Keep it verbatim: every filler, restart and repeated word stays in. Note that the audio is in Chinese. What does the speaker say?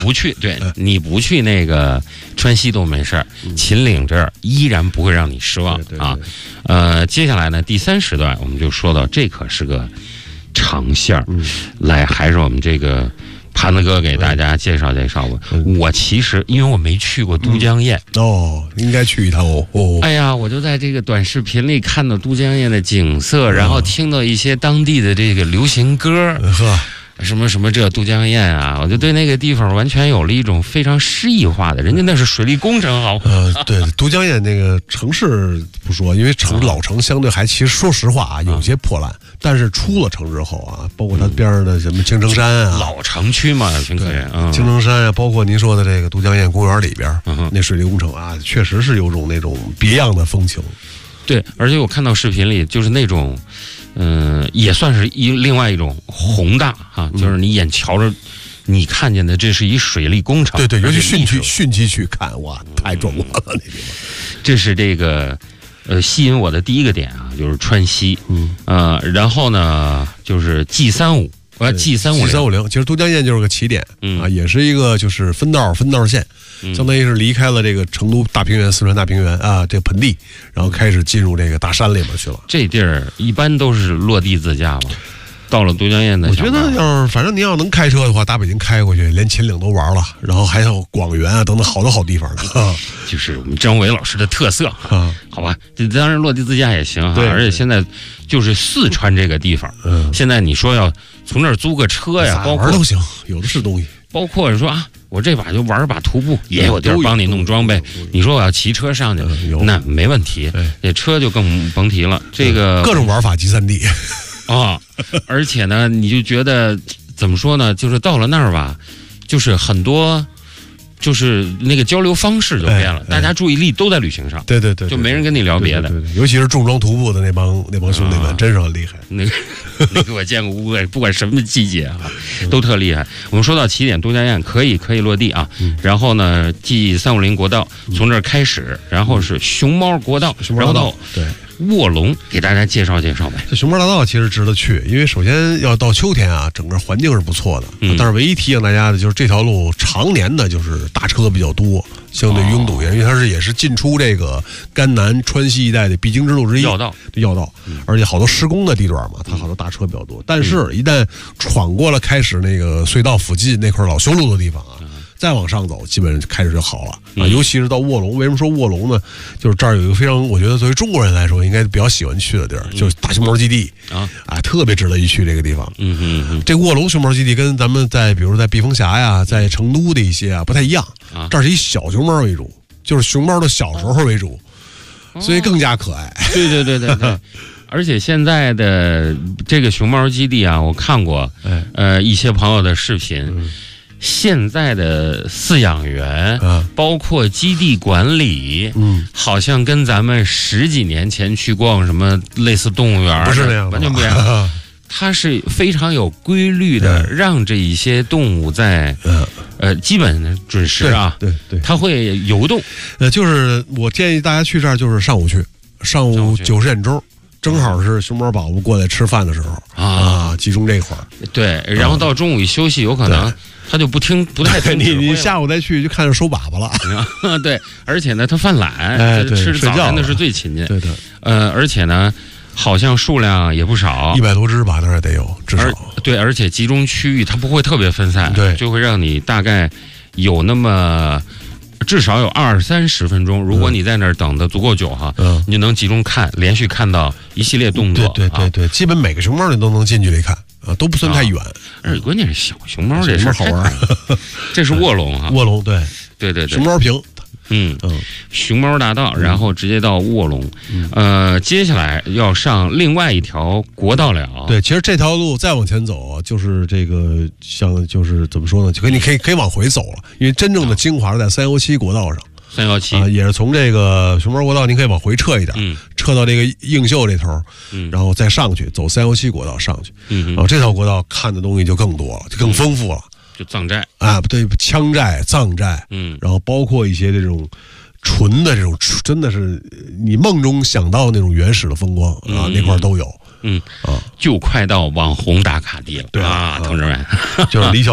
不去，对你不去那个川西都没事儿，秦岭这儿依然不会让你失望啊。呃，接下来呢，第三时段我们就说到，这可是个长线儿，来还是我们这个盘子哥给大家介绍介绍吧。我其实因为我没去过都江堰哦，应该去一趟哦。哦， 哎呀，我就在这个短视频里看到都江堰的景色，然后听到一些当地的这个流行歌。呵。什么什么这都江堰啊，我就对那个地方完全有了一种非常诗意化的，人家那是水利工程好。 呃，对，都江堰那个城市不说，因为城老城相对还其实说实话啊，有些破烂，但是出了城之后啊，包括它边上的什么青城山啊， 老城区嘛，挺可怜。嗯， 青城山啊，包括您说的这个都江堰公园里边，嗯、那水利工程啊，确实是有种那种别样的风情。 对，而且我看到视频里就是那种。嗯，也算是一另外一种宏大哈、啊，就是你眼瞧着，你看见的这是一水利工程， 对对，尤其汛期汛期去看，哇，太壮观了那地方。 这是这个呃吸引我的第一个点啊，就是川西，嗯呃，然后呢就是 G 三五，呃 G 三五零 G 三五零，其实都江堰就是个起点，嗯啊，也是一个就是分道分道线。相当于是离开了这个成都大平原、四川大平原啊，这个盆地，然后开始进入这个大山里面去了。 这地儿一般都是落地自驾嘛。到了都江堰的， 我觉得要是反正你要能开车的话，打北京开过去，连秦岭都玩了，然后还有广元啊等等好多好地方呢。 就是我们张伟老师的特色啊，好吧，这当然落地自驾也行哈。而且现在就是四川这个地方，嗯，现在你说要从那儿租个车呀，包括都行，有的是东西。 包括说啊，我这把就玩把徒步，也有地儿帮你弄装备。你说我要骑车上去，那没问题。这车就更甭提了。这个各种玩法集散地啊，而且呢，你就觉得怎么说呢？就是到了那儿吧，就是很多。就是那个交流方式就变了，哎哎、大家注意力都在旅行上， 对对 对, 对， 就没人跟你聊别的， 对对对对，尤其是重装徒步的那帮那帮兄弟们，啊、真是很厉害。 那个那个我见过，不管不管什么季节啊，都特厉害。我们说到起点都江堰可以可以落地啊，嗯、然后呢 ，G 三五零国道从这儿开始，然后是熊猫国道， 熊猫国道对。 卧龙给大家介绍介绍呗。 这熊猫大道其实值得去，因为首先要到秋天啊，整个环境是不错的。嗯、但是唯一提醒大家的就是这条路常年的就是大车比较多，相对拥堵，因为它是也是进出这个甘南川西一带的必经之路之一。 要道， 要道，嗯、而且好多施工的地段嘛，它好多大车比较多。但是，一旦闯过了开始那个隧道附近那块老修路的地方啊。再往上走，基本上开始就好了啊！尤其是到卧龙，为什么说卧龙呢？就是这儿有一个非常，我觉得作为中国人来说，应该比较喜欢去的地儿，就是大熊猫基地啊，啊，特别值得一去这个地方。嗯嗯嗯，这卧龙熊猫基地跟咱们在比如在避风峡呀，在成都的一些啊不太一样啊，这儿是以小熊猫为主，就是熊猫的小时候为主，所以更加可爱。 对对对对对。而且现在的这个熊猫基地啊，我看过，呃，一些朋友的视频。嗯现在的饲养员，嗯、包括基地管理，嗯，好像跟咱们十几年前去逛什么类似动物园不是那样， 完全不一样。它是非常有规律的，嗯、让这一些动物在，嗯、呃，基本准时啊， 对 对, 对， 它会游动。 呃，就是我建议大家去这儿，就是上午去，上午九十点钟。正好是熊猫宝宝过来吃饭的时候啊，集中这会儿。 对，然后到中午一休息，有可能他就不听，不太听。 你你下午再去就看着收粑粑了。 对，而且呢，他犯懒， 哎、 吃早餐的是最勤勤。 对的。 呃，而且呢，好像数量也不少， 一百多只吧，当然得有，至少。 对，而且集中区域它不会特别分散， 对， 就会让你大概有那么。至少有二三十分钟，如果你在那儿等的足够久哈，嗯，你就能集中看，连续看到一系列动作。 对对对对，啊、基本每个熊猫你都能近距离看啊，都不算太远。 而且关键是小熊猫这事好玩， 这是卧龙哈， 卧龙对对对对， 熊猫坪。 嗯嗯，熊猫大道，然后直接到卧龙，嗯、呃，接下来要上另外一条国道了。 对，其实这条路再往前走，就是这个像就是怎么说呢？就可以你可以可以往回走了，因为真正的精华是在三幺七国道上。 三幺七啊，也是从这个熊猫国道，您可以往回撤一点，嗯，撤到这个映秀这头，嗯，然后再上去走三幺七国道上去，嗯，然后这条国道看的东西就更多了，就更丰富了。嗯就藏寨啊，不对，羌寨、藏寨，嗯，然后包括一些这种纯的这种，真的是你梦中想到那种原始的风光啊，嗯、那块都有， 嗯啊，就快到网红打卡地了， 对啊，同志们， 就是李小。